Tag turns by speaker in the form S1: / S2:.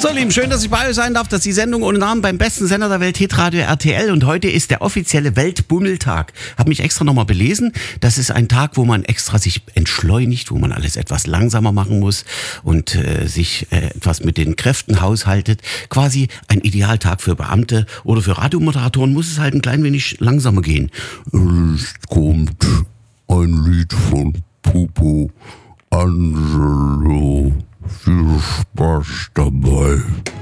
S1: So, Lieben, schön, dass ich bei euch sein darf. Das ist die Sendung ohne Namen beim besten Sender der Welt, Hitradio RTL. Und heute ist der offizielle Weltbummeltag. Habe mich extra nochmal belesen. Das ist ein Tag, wo man extra sich entschleunigt, wo man alles etwas langsamer machen muss und sich etwas mit den Kräften haushaltet. Quasi ein Idealtag für Beamte oder für Radiomoderatoren muss es halt ein klein wenig langsamer gehen. Es kommt ein Lied von Pupo Angelo. Viel Spaß dabei.